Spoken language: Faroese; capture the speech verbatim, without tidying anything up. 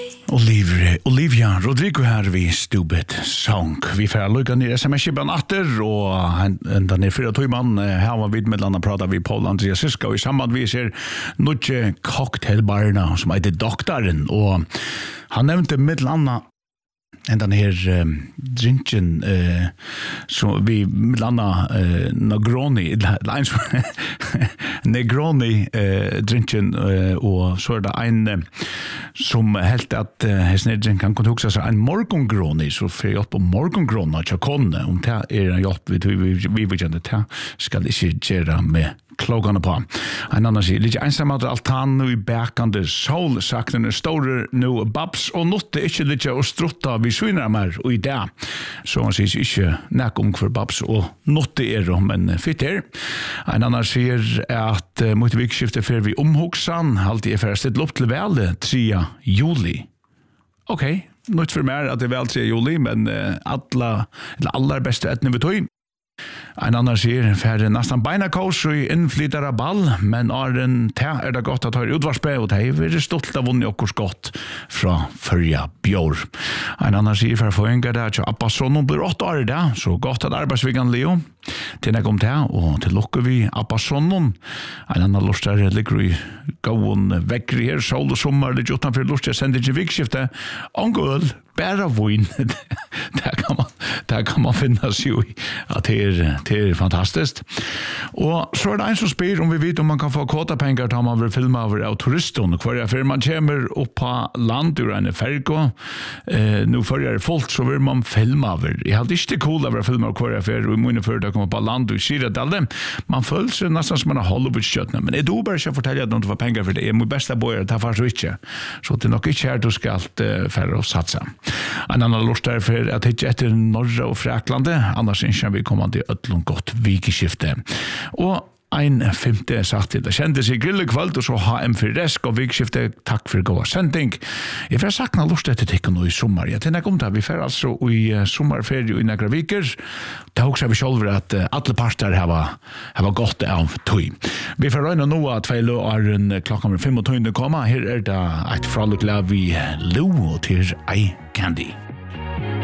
Olivia, Olivia Rodrigo här vi Stupid Song. Vi får lukka ner sms-kippen atter, og den er fyra tøyman. Her var vi med landa prata vi Paul Andreas Siska, og i samband vi ser nudge cocktailbarna som heter Doktoren, og han nevnte med landa en den här uh, drinken uh, så vi landa uh, Negroni Negroni uh, drinken uh, och så är det en uh, som helt att uh, häsnedrin kan kunna huxa sig en morgongroni så för jag på morgongrona jag konne om det är en hjälp vi vi vi vill inte ta ska det inte göra med kloggarna på. En annan sier, litt ensamt altan nu i bakande sol, sakten er store nu babs og notte ikke litt og strutta vi svinner mer og i det. Så han sier ikke nek om for babs og notte er men fitt er. En annan sier at uh, mot vikskiftet fer vi omhoksan, alltid er for å stille opp til vel tre juli. Ok, nødt for mer at det er vel tre juli, men uh, alla, eller aller beste etne vi tog. En annan sier, for nesten beina kaos og innflyttere ball, men er er det godt at ha utvarspe, og det er veldig stolt av vunnet okkurs godt fra førja bjør. En annan sier, for få enga det, at Abba Sonnen blir åtte år i det, så godt at arbeidsvigan Leo. Til jeg kom til, og til lukker vi Abba Sonnen. En annan lust der ligger i gåen vekkri her, sol og sommer, litt utenfor lust, jeg sender ikke vikskiftet, angål, bæra vun. Det kan man, det kan man finne seg jo i, at det er, det er fantastisk. Og så er det en som spyr om vi vet om man kan få kåtapenger til man vil filme over av turisten, hver jeg, for man kommer opp på land ur en fergo, eh, nå før jeg er fullt, så vil man filme over. Jeg hadde ikke det cool av å filme hver jeg fer, og i munnen før det kommer på land og sier at alle, man føler seg nesten som man har Hollywood-skjøttene, men jeg do bare ikke fortelle at noen får penger for det, jeg må beste bøyer, det er faktisk ikke, så det er nok ikke her du skal uh, færre å satse. En annen lort er for at ikke etter Norge og Fraklande, annars ikke vi kommer til ødlom godt vikeskifte. Og en femte sagt til det kjente seg grillekveld, og så ha en for resk og vikskifte. Takk for god sending. Jeg får sakna lort etter tikkene nå i sommer. Jeg tenker om det, vi får altså i sommerferie i nekra viker. Det er også vi selv at alle parter har, har gått av tøy. Vi får røyne nå at tvei lø er klokka med fem og tøyne kommer. Her er det et fraluk lav i Lou til Eye Candy.